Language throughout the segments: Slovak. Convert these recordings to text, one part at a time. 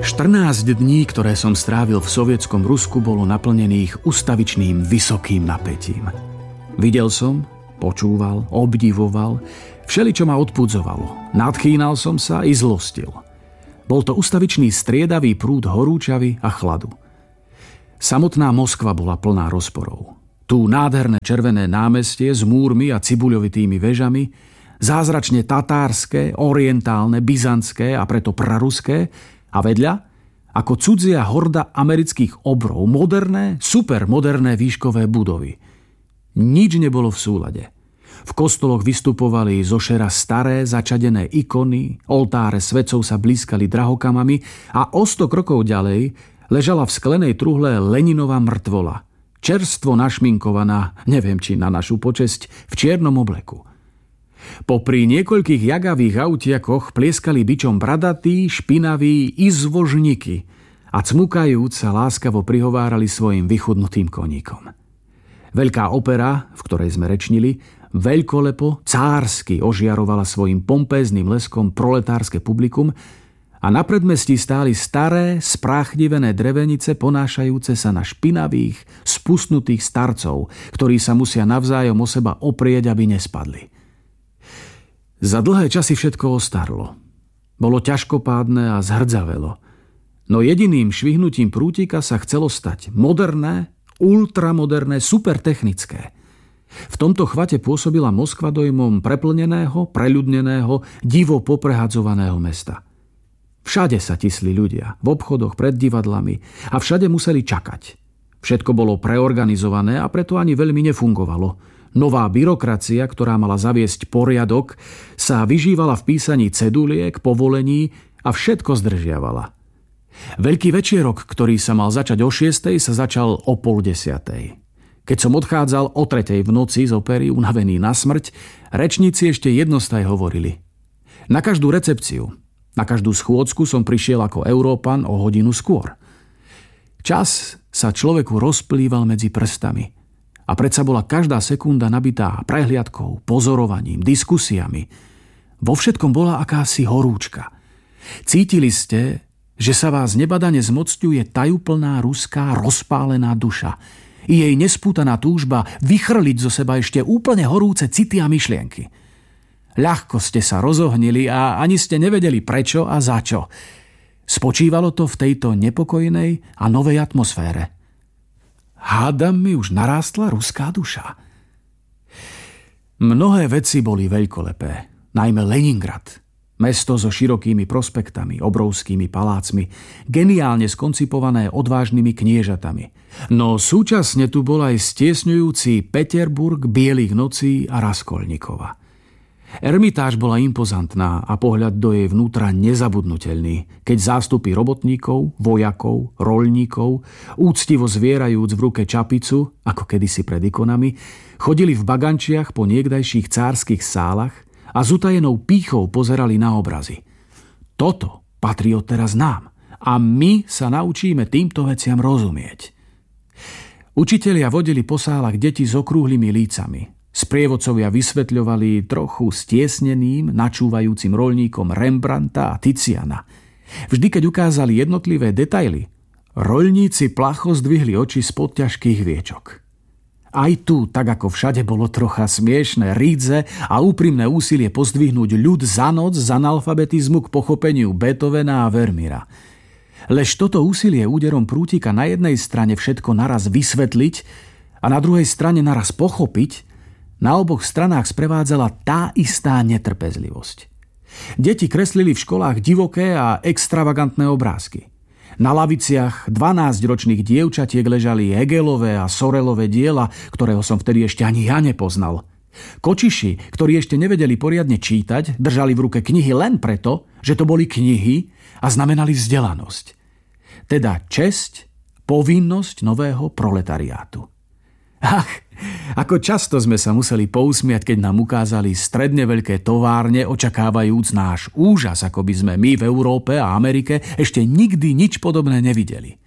14 dní, ktoré som strávil v sovietskom Rusku, bolo naplnených ustavičným vysokým napätím. Videl som, počúval, obdivoval, všeličo ma odpudzovalo. Nadchýnal som sa i zlostil. Bol to ustavičný striedavý prúd horúčavy a chladu. Samotná Moskva bola plná rozporov. Tu nádherné červené námestie s múrmi a cibuľovitými vežami, zázračne tatárske, orientálne, byzantské a preto praruské, a vedľa, ako cudzia horda amerických obrov, moderné, supermoderné výškové budovy. Nič nebolo v súlade. V kostoloch vystupovali zo šera staré, začadené ikony, oltáre svetcov sa blízkali drahokamami a o 100 krokov ďalej ležala v sklenej truhle Leninova mŕtvola, čerstvo našminkovaná, neviem či na našu počesť, v čiernom obleku. Popri niekoľkých jagavých autiakoch plieskali bičom bradatí, špinaví izvožníky a cmukajúc sa láskavo prihovárali svojim vychudnutým koníkom. Veľká opera, v ktorej sme rečnili, veľkolepo, cársky ožiarovala svojim pompézným leskom proletárske publikum a na predmestí stáli staré, spráchnivené drevenice ponášajúce sa na špinavých, spustnutých starcov, ktorí sa musia navzájom o seba oprieť, aby nespadli. Za dlhé časy všetko ostarlo. Bolo ťažkopádne a zhrdzavelo. No jediným švihnutím prútika sa chcelo stať moderné, ultramoderné, supertechnické. V tomto chvate pôsobila Moskva dojmom preplneného, preľudneného, divo poprehadzovaného mesta. Všade sa tisli ľudia, v obchodoch, pred divadlami a všade museli čakať. Všetko bolo preorganizované a preto ani veľmi nefungovalo. Nová byrokracia, ktorá mala zaviesť poriadok, sa vyžívala v písaní ceduliek, povolení a všetko zdržiavala. Veľký večierok, ktorý sa mal začať o 6:00, sa začal o 9:30. Keď som odchádzal o 3:00 v noci z opery, unavený na smrť, rečníci ešte jednostaj hovorili. Na každú recepciu, na každú schôdzku som prišiel ako Európan o hodinu skôr. Čas sa človeku rozplýval medzi prstami. A predsa bola každá sekunda nabitá prehliadkou, pozorovaním, diskusiami. Vo všetkom bola akási horúčka. Cítili ste, že sa vás nebadane zmocňuje tajúplná ruská rozpálená duša i jej nespútaná túžba vychrliť zo seba ešte úplne horúce city a myšlienky. Ľahko ste sa rozohnili a ani ste nevedeli prečo a za čo. Spočívalo to v tejto nepokojnej a novej atmosfére. Hádam mi už narástla ruská duša. Mnohé veci boli veľkolepé, najmä Leningrad. Mesto so širokými prospektami, obrovskými palácmi, geniálne skoncipované odvážnymi kniežatami. No súčasne tu bol aj stiesňujúci Peterburg bielých nocí a Raskolníkova. Ermitáž bola impozantná a pohľad do jej vnútra nezabudnutelný, keď zástupy robotníkov, vojakov, roľníkov, úctivo zvierajúc v ruke čapicu, ako kedysi pred ikonami, chodili v bagančiach po niekdajších cárskych sálach a s utajenou pýchou pozerali na obrazy. Toto patrí odteraz nám a my sa naučíme týmto veciam rozumieť. Učitelia vodili po sálach deti s okrúhlymi lícami. Sprievodcovia vysvetľovali trochu stiesneným, načúvajúcim roľníkom Rembrandta a Tiziana. Vždy, keď ukázali jednotlivé detaily, roľníci placho zdvihli oči spod ťažkých viečok. Aj tu, tak ako všade, bolo trocha smiešné, rídze a úprimné úsilie pozdvihnúť ľud za noc z analfabetizmu k pochopeniu Beethovena a Vermeera. Lež toto úsilie úderom prútika na jednej strane všetko naraz vysvetliť a na druhej strane naraz pochopiť, na oboch stranách sprevádzala tá istá netrpezlivosť. Deti kreslili v školách divoké a extravagantné obrázky. Na laviciach 12-ročných dievčatiek ležali Hegelové a Sorelové diela, ktorého som vtedy ešte ani ja nepoznal. Kočiši, ktorí ešte nevedeli poriadne čítať, držali v ruke knihy len preto, že to boli knihy a znamenali vzdelanosť. Teda česť, povinnosť nového proletariátu. Ach, ako často sme sa museli pousmiať, keď nám ukázali stredne veľké továrne, očakávajúc náš úžas, ako by sme my v Európe a Amerike ešte nikdy nič podobné nevideli.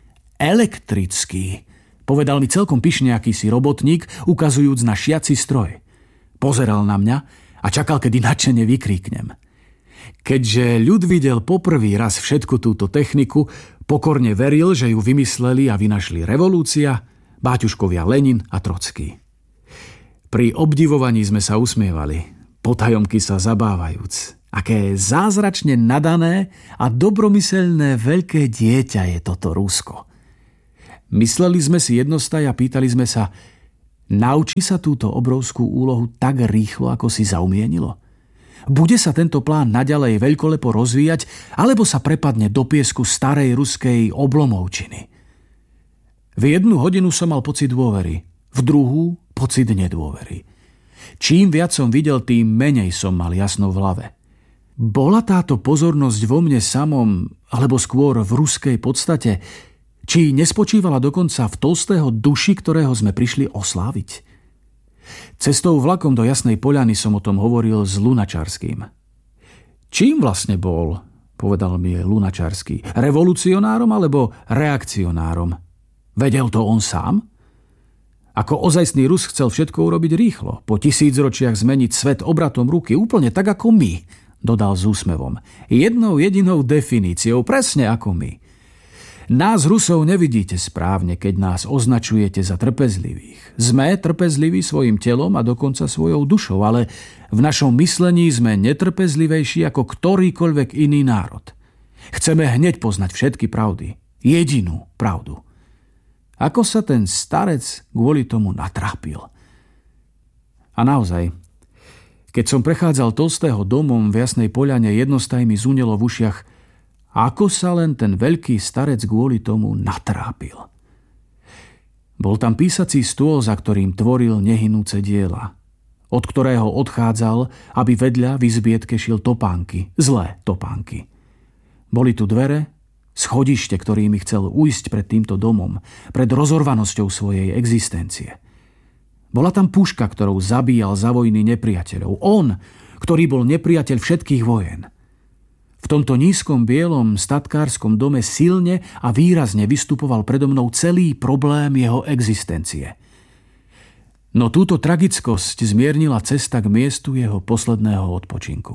Elektrický, povedal mi celkom pyšne akýsi robotník, ukazujúc na šiaci stroj. Pozeral na mňa a čakal, kedy nadšene vykríknem. Keďže ľud videl poprvý raz všetku túto techniku, pokorne veril, že ju vymysleli a vynašli revolúcia, báťuškovia Lenin a Trocký. Pri obdivovaní sme sa usmievali, potajomky sa zabávajúc. Aké zázračne nadané a dobromyselné veľké dieťa je toto Rusko. Mysleli sme si jednostaj a pýtali sme sa, naučí sa túto obrovskú úlohu tak rýchlo, ako si zaumienilo? Bude sa tento plán naďalej veľkolepo rozvíjať, alebo sa prepadne do piesku starej ruskej oblomovčiny? V 1 hodinu som mal pocit dôvery, v druhú pocit nedôvery. Čím viac som videl, tým menej som mal jasno v hlave. Bola táto pozornosť vo mne samom, alebo skôr v ruskej podstate, či nespočívala dokonca v Tolstého duši, ktorého sme prišli osláviť? Cestou vlakom do Jasnej Poľany som o tom hovoril s Lunačarským. Čím vlastne bol, povedal mi Lunačarský, revolucionárom alebo reakcionárom? Vedel to on sám? Ako ozajstný Rus chcel všetko urobiť rýchlo, po 1000 ročiach zmeniť svet obratom ruky, úplne tak ako my, dodal s úsmevom. Jednou jedinou definíciou, presne ako my. Nás Rusov nevidíte správne, keď nás označujete za trpezlivých. Sme trpezliví svojim telom a dokonca svojou dušou, ale v našom myslení sme netrpezlivejší ako ktorýkoľvek iný národ. Chceme hneď poznať všetky pravdy. Jedinú pravdu. Ako sa ten starec kvôli tomu natrápil. A naozaj, keď som prechádzal Tolstého domom v Jasnej Poľane, jednostaj mi zúnelo v ušiach, ako sa len ten veľký starec kvôli tomu natrápil. Bol tam písací stôl, za ktorým tvoril nehynúce diela, od ktorého odchádzal, aby vedľa v izbietke šil topánky, zlé topánky. Boli tu dvere, schodište, ktorými chcel ujsť pred týmto domom, pred rozorvanosťou svojej existencie. Bola tam puška, ktorou zabíjal za vojny nepriateľov. On, ktorý bol nepriateľ všetkých vojen. V tomto nízkom bielom statkárskom dome silne a výrazne vystupoval predo mnou celý problém jeho existencie. No túto tragickosť zmiernila cesta k miestu jeho posledného odpočinku.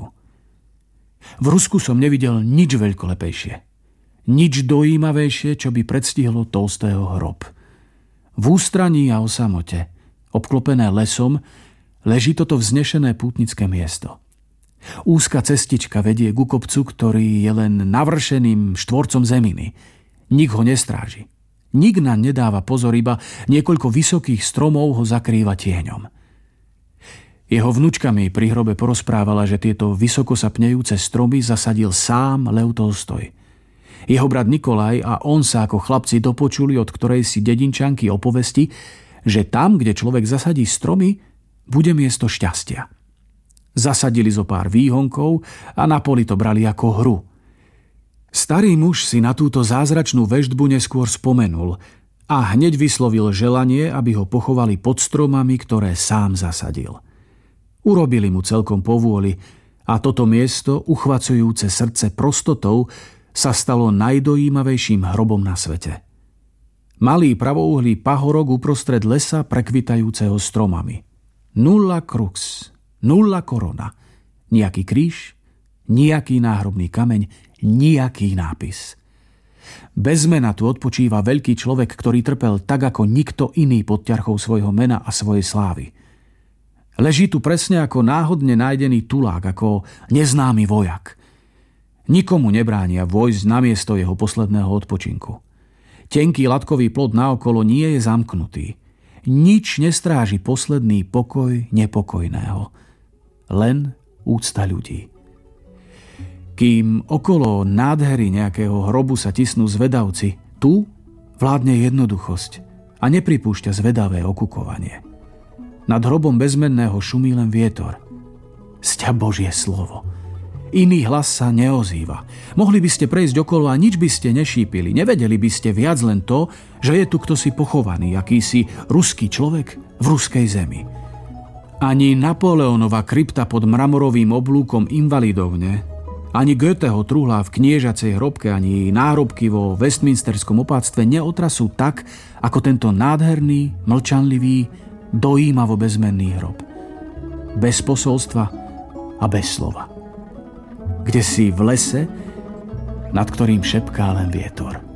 V Rusku som nevidel nič veľkolepejšie. Nič dojímavejšie, čo by predstihlo Tolstého hrob. V ústraní a o samote, obklopené lesom, leží toto vznešené pútnické miesto. Úzka cestička vedie ku kopcu, ktorý je len navršeným štvorcom zeminy. Nik ho nestráži. Nik nám nedáva pozor, iba niekoľko vysokých stromov ho zakrýva tieňom. Jeho vnučka mi pri hrobe porozprávala, že tieto vysoko sa pnejúce stromy zasadil sám Lev Tolstoj. Jeho brat Nikolaj a on sa ako chlapci dopočuli od ktorej si dedinčanky opovesti, že tam, kde človek zasadí stromy, bude miesto šťastia. Zasadili zo pár výhonkov a na poli to brali ako hru. Starý muž si na túto zázračnú veštbu neskôr spomenul a hneď vyslovil želanie, aby ho pochovali pod stromami, ktoré sám zasadil. Urobili mu celkom povôli a toto miesto, uchvacujúce srdce prostotou, sa stalo najdojímavejším hrobom na svete. Malý pravouhlý pahorok uprostred lesa prekvitajúceho stromami. 0 krux, 0 korona, nejaký kríž, nejaký náhrobný kameň, nejaký nápis. Bez mena tu odpočíva veľký človek, ktorý trpel tak ako nikto iný pod ťarchou svojho mena a svojej slávy. Leží tu presne ako náhodne nájdený tulák, ako neznámy vojak. Nikomu nebránia vojsť na miesto jeho posledného odpočinku. Tenký latkový plot naokolo nie je zamknutý. Nič nestráži posledný pokoj nepokojného. Len úcta ľudí. Kým okolo nádhery nejakého hrobu sa tisnú zvedavci, tu vládne jednoduchosť a nepripúšťa zvedavé okukovanie. Nad hrobom bezmenného šumí len vietor. Sťa Božie slovo. Iný hlas sa neozýva. Mohli by ste prejsť okolo a nič by ste nešípili. Nevedeli by ste viac len to, že je tu ktosi pochovaný, akýsi ruský človek v ruskej zemi. Ani Napoleonova krypta pod mramorovým oblúkom invalidovne, ani Goetheho truhlá v kniežacej hrobke, ani náhrobky vo Westminsterskom opáctve neotrasú tak, ako tento nádherný, mlčanlivý, dojímavo bezmenný hrob. Bez posolstva a bez slova. kde si v lese, nad ktorým šepká len vietor.